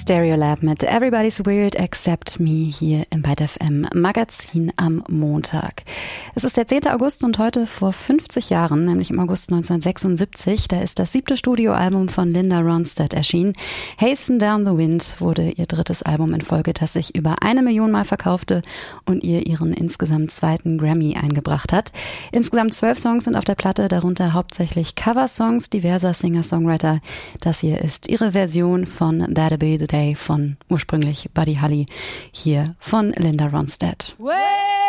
Stereolab mit Everybody's Weird Except Me hier im Byte FM Magazin am Montag. Es ist der 10. August und heute vor 50 Jahren, nämlich im August 1976, da ist das 7. Studioalbum von Linda Ronstadt erschienen. Hasten Down the Wind wurde ihr drittes Album in Folge, das sich über 1 Million Mal verkaufte und ihr ihren insgesamt 2. Grammy eingebracht hat. Insgesamt 12 Songs sind auf der Platte, darunter hauptsächlich Coversongs diverser Singer-Songwriter. Das hier ist ihre Version von That'll Be the Day von ursprünglich Buddy Holly, hier von Linda Ronstadt.